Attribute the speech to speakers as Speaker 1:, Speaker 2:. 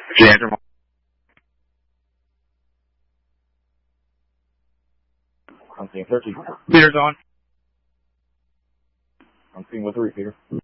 Speaker 1: Andrew.
Speaker 2: I'm seeing 13.
Speaker 1: Peter's on.
Speaker 2: I'm seeing with 3, Peter.